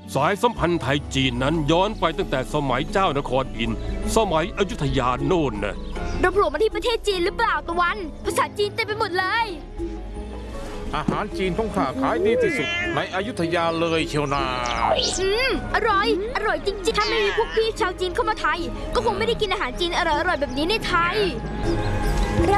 สายสัมพันธ์ไทยจีนนั้นย้อนไปตั้งแต่สมัยเจ้านครอินทร์สมัยอยุธยาโน่นนะเราโผล่มาที่ประเทศจีนหรือเปล่าตะวันภาษาจีนเต็มไปหมดเลยอาหารจีนของข้าขายดีที่สุดในอยุธยาเลยเชียวนาอร่อยจริงๆถ้าไม่มีพวกพี่ชาวจีนเข้ามาไทยก็คงไม่ได้กินอาหารจีนอร่อยๆแบบนี้ในไทย